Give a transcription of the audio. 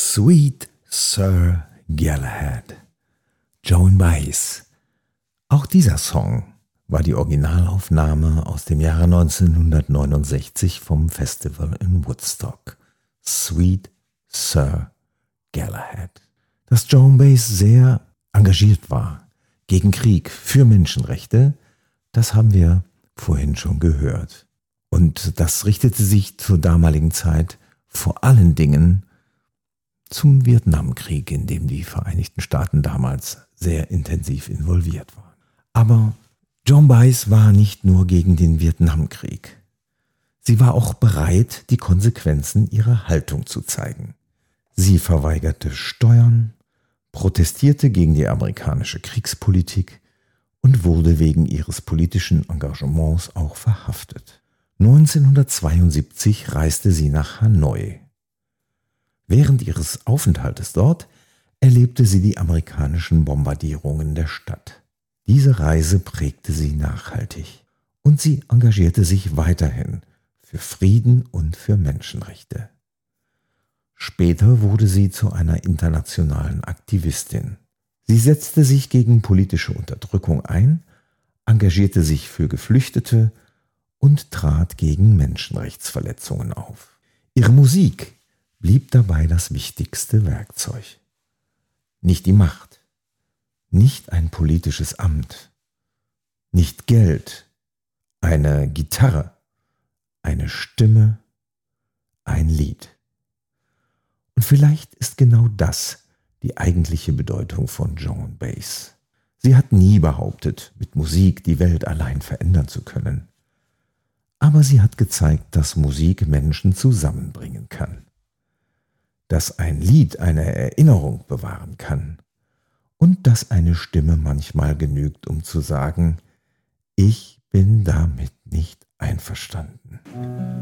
Sweet Sir Galahad, Joan Baez. Auch dieser Song war die Originalaufnahme aus dem Jahre 1969 vom Festival in Woodstock. Sweet Sir Galahad. Dass Joan Baez sehr engagiert war gegen Krieg, für Menschenrechte, das haben wir vorhin schon gehört. Und das richtete sich zur damaligen Zeit vor allen Dingen zum Vietnamkrieg, in dem die Vereinigten Staaten damals sehr intensiv involviert waren. Aber Joan Baez war nicht nur gegen den Vietnamkrieg. Sie war auch bereit, die Konsequenzen ihrer Haltung zu zeigen. Sie verweigerte Steuern, protestierte gegen die amerikanische Kriegspolitik und wurde wegen ihres politischen Engagements auch verhaftet. 1972 reiste sie nach Hanoi. Während ihres Aufenthaltes dort erlebte sie die amerikanischen Bombardierungen der Stadt. Diese Reise prägte sie nachhaltig und sie engagierte sich weiterhin für Frieden und für Menschenrechte. Später wurde sie zu einer internationalen Aktivistin. Sie setzte sich gegen politische Unterdrückung ein, engagierte sich für Geflüchtete und trat gegen Menschenrechtsverletzungen auf. Ihre Musik blieb dabei das wichtigste Werkzeug. Nicht die Macht, nicht ein politisches Amt, nicht Geld, eine Gitarre, eine Stimme, ein Lied. Und vielleicht ist genau das die eigentliche Bedeutung von Joan Baez. Sie hat nie behauptet, mit Musik die Welt allein verändern zu können. Aber sie hat gezeigt, dass Musik Menschen zusammenbringen kann. Dass ein Lied eine Erinnerung bewahren kann und dass eine Stimme manchmal genügt, um zu sagen, ich bin damit nicht einverstanden.